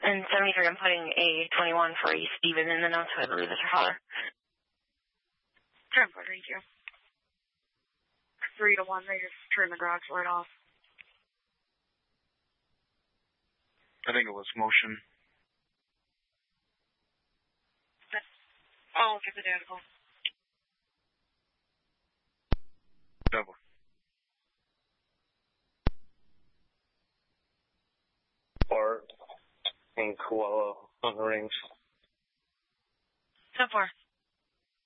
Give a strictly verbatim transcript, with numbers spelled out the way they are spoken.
And seventy-three, I'm putting a twenty-one for a Steven in the notes, so I believe it's your father. ten four, thank you. Three to one, they just turned the garage light off. I think it was motion. I'll get the data call. Double. Art and Koala on the rings. ten four.